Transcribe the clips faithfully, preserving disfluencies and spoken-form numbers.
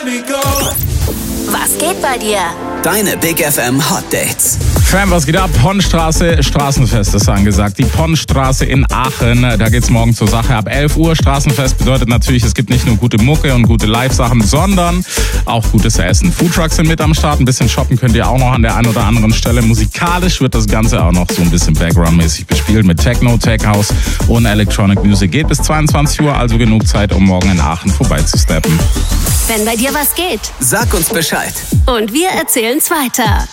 me go. Was geht bei dir? Deine Big F M Hot Dates. Fam, was geht ab? Ponnstraße, Straßenfest ist angesagt. Die Ponnstraße in Aachen, da geht's morgen zur Sache. Ab elf Uhr Straßenfest bedeutet natürlich, es gibt nicht nur gute Mucke und gute Live-Sachen, sondern auch gutes Essen. Foodtrucks sind mit am Start, ein bisschen shoppen könnt ihr auch noch an der einen oder anderen Stelle. Musikalisch wird das Ganze auch noch so ein bisschen Background-mäßig bespielt mit Techno, Tech House und Electronic Music. Geht bis zweiundzwanzig Uhr, also genug Zeit, um morgen in Aachen vorbeizusteppen. Wenn bei dir was geht. Sag uns Bescheid. Und wir erzählen's weiter.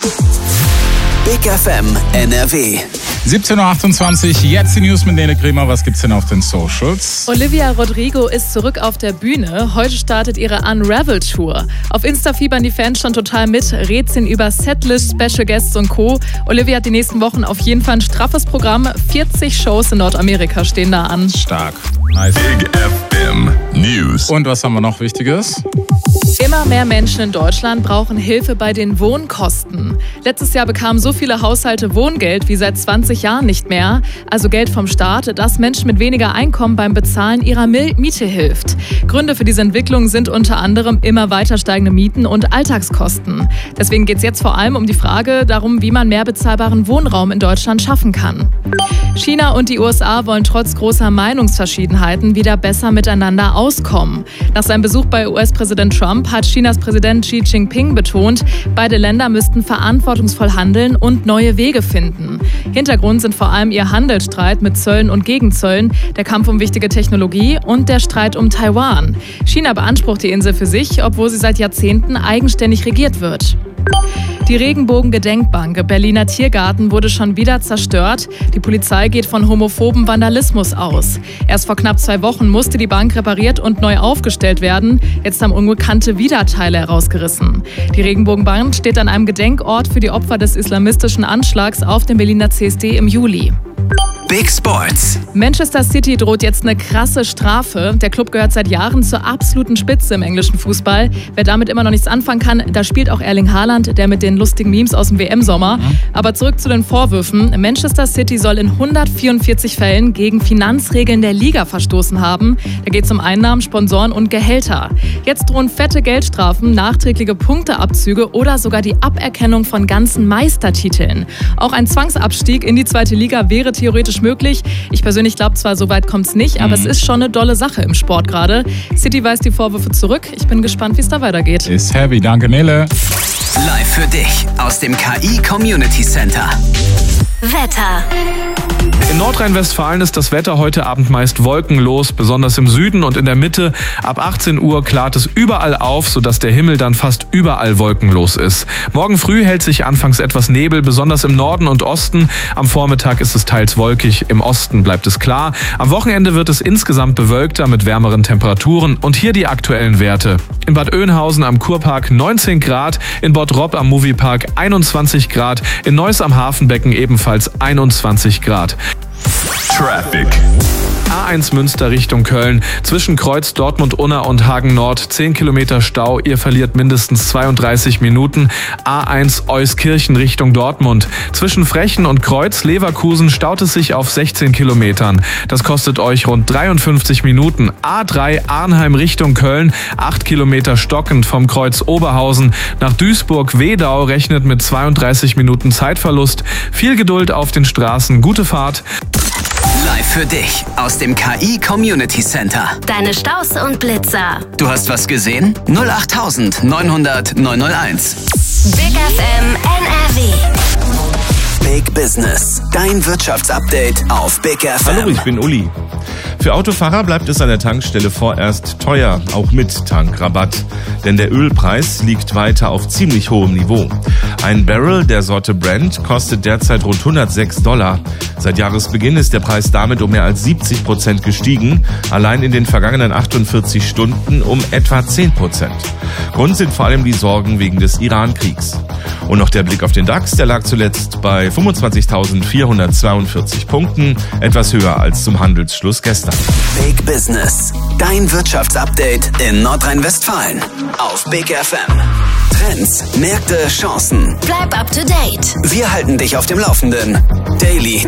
Big F M N R W. siebzehn Uhr achtundzwanzig, jetzt die News mit Nele Kremer. Was gibt's denn auf den Socials? Olivia Rodrigo ist zurück auf der Bühne. Heute startet ihre Unravel-Tour. Auf Insta fiebern die Fans schon total mit, rätseln über Setlist, Special Guests und Co. Olivia hat die nächsten Wochen auf jeden Fall ein straffes Programm. vierzig Shows in Nordamerika stehen da an. Stark. Nice. Big F M News. Und was haben wir noch Wichtiges? Immer mehr Menschen in Deutschland brauchen Hilfe bei den Wohnkosten. Letztes Jahr bekamen so viele Haushalte Wohngeld wie seit zwanzig Jahren nicht mehr. Also Geld vom Staat, das Menschen mit weniger Einkommen beim Bezahlen ihrer Miete hilft. Gründe für diese Entwicklung sind unter anderem immer weiter steigende Mieten und Alltagskosten. Deswegen geht es jetzt vor allem um die Frage darum, wie man mehr bezahlbaren Wohnraum in Deutschland schaffen kann. China und die U S A wollen trotz großer Meinungsverschiedenheiten wieder besser miteinander auskommen. Nach seinem Besuch bei U S-Präsident Trump hat Chinas Präsident Xi Jinping betont, beide Länder müssten verantwortungsvoll handeln und neue Wege finden. Hintergrund sind vor allem ihr Handelsstreit mit Zöllen und Gegenzöllen, der Kampf um wichtige Technologie und der Streit um Taiwan. China beansprucht die Insel für sich, obwohl sie seit Jahrzehnten eigenständig regiert wird. Die Regenbogen-Gedenkbank im Berliner Tiergarten wurde schon wieder zerstört. Die Polizei geht von homophoben Vandalismus aus. Erst vor knapp zwei Wochen musste die Bank repariert und neu aufgestellt werden. Jetzt haben Unbekannte wieder Teile herausgerissen. Die Regenbogenbank steht an einem Gedenkort für die Opfer des islamistischen Anschlags auf dem Berliner C S D im Juli. Big Sports. Manchester City droht jetzt eine krasse Strafe. Der Club gehört seit Jahren zur absoluten Spitze im englischen Fußball. Wer damit immer noch nichts anfangen kann, da spielt auch Erling Haaland, der mit den lustigen Memes aus dem W M-Sommer. Aber zurück zu den Vorwürfen. Manchester City soll in hundertvierundvierzig Fällen gegen Finanzregeln der Liga verstoßen haben. Da geht es um Einnahmen, Sponsoren und Gehälter. Jetzt drohen fette Geldstrafen, nachträgliche Punkteabzüge oder sogar die Aberkennung von ganzen Meistertiteln. Auch ein Zwangsabstieg in die zweite Liga wäre theoretisch möglich. Ich persönlich glaube zwar, so weit kommt es nicht, aber mhm. es ist schon eine dolle Sache im Sport gerade. City weist die Vorwürfe zurück. Ich bin gespannt, wie es da weitergeht. Ist heavy, danke Nele. Live für dich aus dem K I Community Center. Wetter. In Nordrhein-Westfalen ist das Wetter heute Abend meist wolkenlos, besonders im Süden und in der Mitte. Ab achtzehn Uhr klart es überall auf, sodass der Himmel dann fast überall wolkenlos ist. Morgen früh hält sich anfangs etwas Nebel, besonders im Norden und Osten. Am Vormittag ist es teils wolkig, im Osten bleibt es klar. Am Wochenende wird es insgesamt bewölkter mit wärmeren Temperaturen und hier die aktuellen Werte. In Bad Oeynhausen am Kurpark neunzehn Grad, in Bottrop am Moviepark einundzwanzig Grad, in Neuss am Hafenbecken ebenfalls einundzwanzig Grad. Traffic. A eins Münster Richtung Köln. Zwischen Kreuz, Dortmund-Unna und Hagen-Nord zehn Kilometer Stau. Ihr verliert mindestens zweiunddreißig Minuten. A eins Euskirchen Richtung Dortmund. Zwischen Frechen und Kreuz, Leverkusen staut es sich auf sechzehn Kilometern. Das kostet euch rund dreiundfünfzig Minuten. A drei Arnheim Richtung Köln. acht Kilometer stockend vom Kreuz Oberhausen nach Duisburg-Wedau rechnet mit zweiunddreißig Minuten Zeitverlust. Viel Geduld auf den Straßen. Gute Fahrt. Live für dich aus dem K I Community Center. Deine Staus und Blitzer. Du hast was gesehen? null acht neunhundert neunhunderteins. Big F M N R W. Big Business. Dein Wirtschaftsupdate auf Big F M. Hallo, ich bin Uli. Für Autofahrer bleibt es an der Tankstelle vorerst teuer, auch mit Tankrabatt. Denn der Ölpreis liegt weiter auf ziemlich hohem Niveau. Ein Barrel der Sorte Brent kostet derzeit rund hundertsechs Dollar. Seit Jahresbeginn ist der Preis damit um mehr als siebzig Prozent gestiegen. Allein in den vergangenen achtundvierzig Stunden um etwa zehn Prozent. Grund sind vor allem die Sorgen wegen des Iran-Kriegs. Und noch der Blick auf den DAX, der lag zuletzt bei fünfundzwanzigtausendvierhundertzweiundvierzig Punkten, etwas höher als zum Handelsschluss gestern. Big Business, dein Wirtschaftsupdate in Nordrhein-Westfalen auf Big F M. Trends, Märkte, Chancen. Bleib up to date. Wir halten dich auf dem Laufenden. Daily